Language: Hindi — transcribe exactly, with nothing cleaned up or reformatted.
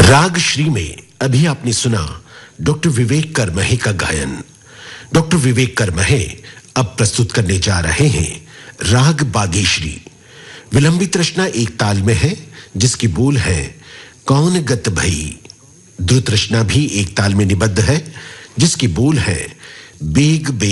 राग श्री में अभी आपने सुना डॉक्टर विवेक करमहे का गायन। डॉक्टर विवेक करमहे अब प्रस्तुत करने जा रहे हैं राग बागेश्री। विलंबित रचना एक ताल में है जिसकी बोल है कौन गत भई। द्रुत रचना भी एक ताल में निबद्ध है जिसकी बोल है बेग बेग